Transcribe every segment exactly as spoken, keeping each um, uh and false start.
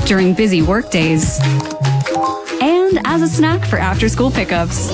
during busy work days, and as a snack for after-school pickups.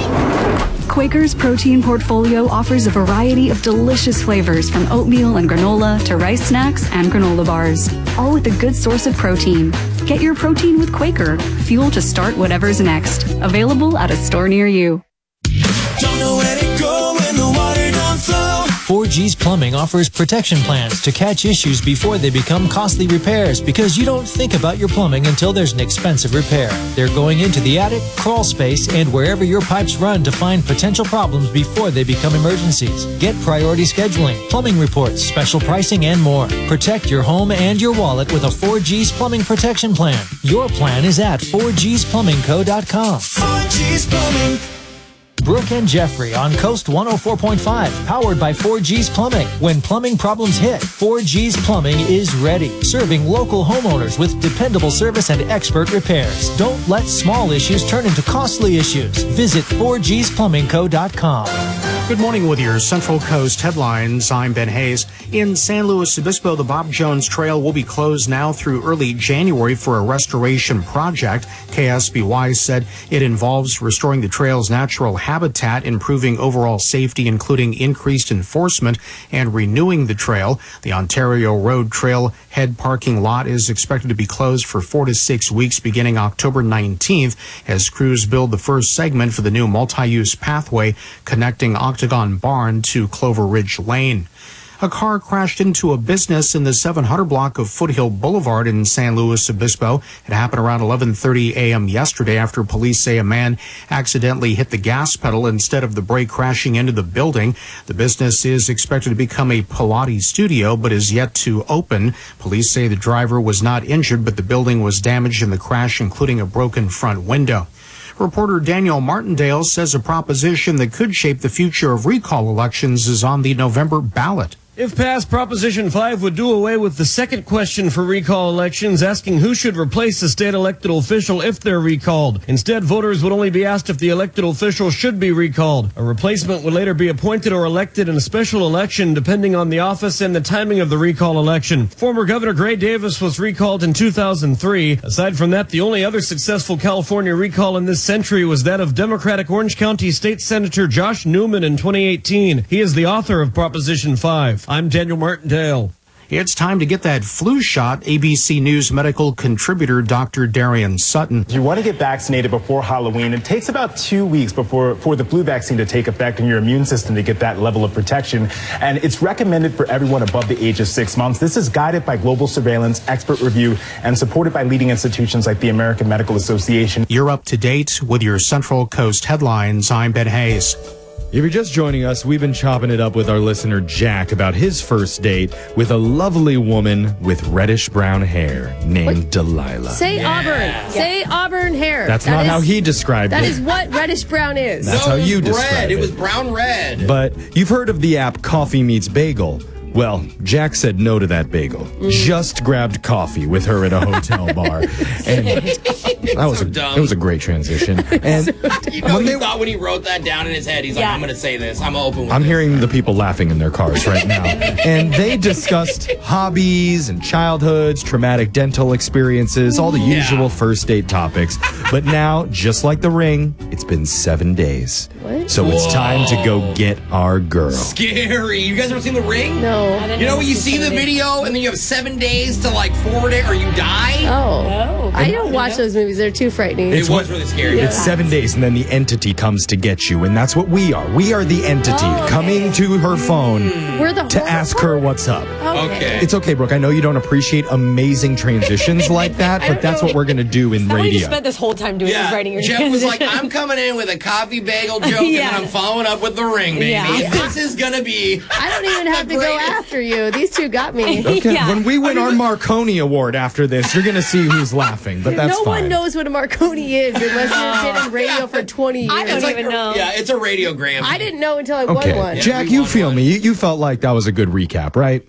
Quaker's protein portfolio offers a variety of delicious flavors from oatmeal and granola to rice snacks and granola bars, all with a good source of protein. Get your protein with Quaker, fuel to start whatever's next. Available at a store near you. Don't know where to go when the water don't flow. four G's Plumbing offers protection plans to catch issues before they become costly repairs, because you don't think about your plumbing until there's an expensive repair. They're going into the attic, crawl space, and wherever your pipes run to find potential problems before they become emergencies. Get priority scheduling, plumbing reports, special pricing, and more. Protect your home and your wallet with a four G's Plumbing Protection Plan. Your plan is at four Gs plumbing co dot com. four G's Plumbing. Brooke and Jeffrey on Coast one oh four point five, powered by four G's Plumbing. When plumbing problems hit, four G's Plumbing is ready, serving local homeowners with dependable service and expert repairs. Don't let small issues turn into costly issues. Visit four Gs plumbing co dot com. Good morning with your Central Coast headlines. I'm Ben Hayes. In San Luis Obispo, the Bob Jones Trail will be closed now through early January for a restoration project. K S B Y said it involves restoring the trail's natural habitat, improving overall safety, including increased enforcement, and renewing the trail. The Ontario Road Trail head parking lot is expected to be closed for four to six weeks beginning October nineteenth as crews build the first segment for the new multi-use pathway connecting Octagon Barn to Clover Ridge Lane. A car crashed into a business in the seven hundred block of Foothill Boulevard in San Luis Obispo. It happened around eleven thirty a.m. yesterday after police say a man accidentally hit the gas pedal instead of the brake, crashing into the building. The business is expected to become a Pilates studio but is yet to open. Police say the driver was not injured, but the building was damaged in the crash, including a broken front window. Reporter Daniel Martindale says a proposition that could shape the future of recall elections is on the November ballot. If passed, Proposition five would do away with the second question for recall elections, asking who should replace the state elected official if they're recalled. Instead, voters would only be asked if the elected official should be recalled. A replacement would later be appointed or elected in a special election, depending on the office and the timing of the recall election. Former Governor Gray Davis was recalled in two thousand three. Aside from that, the only other successful California recall in this century was that of Democratic Orange County State Senator Josh Newman in twenty eighteen. He is the author of Proposition five. I'm Daniel Martindale. It's time to get that flu shot. A B C News medical contributor Doctor Darian Sutton. You want to get vaccinated before Halloween. It takes about two weeks before for the flu vaccine to take effect in your immune system to get that level of protection. And it's recommended for everyone above the age of six months. This is guided by global surveillance, expert review, and supported by leading institutions like the American Medical Association. You're up to date with your Central Coast headlines. I'm Ben Hayes. If you're just joining us, we've been chopping it up with our listener Jack about his first date with a lovely woman with reddish brown hair named what? Delilah. Say yeah. Auburn. Yeah. Say Auburn hair. That's that not is, how he described that it. That is what reddish brown is. That's no, how you red. describe it. It was brown red. But you've heard of the app Coffee Meets Bagel. Well, Jack said no to that bagel. Mm. Just grabbed coffee with her at a hotel bar. And that was so a dumb. It was a great transition. And so you know, he they, thought when he wrote that down in his head, he's yeah. like, I'm going to say this. I'm open with I'm this. hearing the people laughing in their cars right now. And they discussed hobbies and childhoods, traumatic dental experiences, all the yeah. usual first date topics. But now, just like the ring, it's been seven days. What? So Whoa. it's time to go get our girl. Scary. You guys ever seen The Ring? No. You know when you see the video and then you have seven days to like forward it or you die? Oh. oh. I don't watch those movies. They're too frightening. It was really scary. It's yeah. seven days and then the entity comes to get you. And that's what we are. We are the entity oh, okay. coming to her phone We're the to ask part? her what's up. Okay. okay. It's okay, Brooke. I know you don't appreciate amazing transitions like that, but that's what we're going to do in radio. You spent this whole time doing yeah. is writing your Jeff transition. was like, I'm coming in with a coffee bagel joke yeah. and then I'm following up with The Ring, baby. Yeah. This is going to be I don't even have to go after you. These two got me. Okay. Yeah. When we win our Marconi Award after this, you're going to see who's laughing, but that's no fine. No one knows what a Marconi is unless you've been in radio for twenty years. I don't it's even like, know. Yeah, it's a radiogram. I didn't know until I okay. won one. Jack, you feel one. me. You, you felt like that was a good recap, right?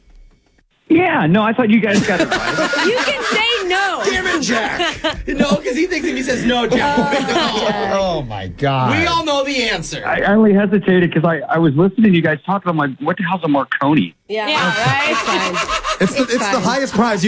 Yeah, no, I thought you guys got it right. You can say no. Damn it, Jack. No, because he thinks if he says no, Jack will win the call. Oh, my God. We all know the answer. I only hesitated because I, I was listening to you guys talk. I'm like, what the hell's a Marconi? Yeah, yeah right? It's fine. It's, the, it's, it's the highest prize.